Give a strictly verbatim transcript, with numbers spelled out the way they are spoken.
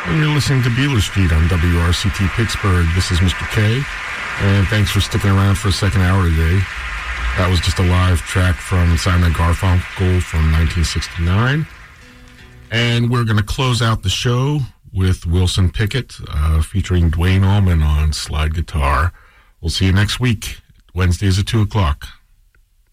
And you're listening to Beeler Street on W R C T Pittsburgh. This is Mister K, and thanks for sticking around for a second hour today. That was just a live track from Simon and Garfunkel from nineteen sixty-nine. And we're going to close out the show with Wilson Pickett uh, featuring Dwayne Allman on slide guitar. We'll see you next week, Wednesdays at two o'clock.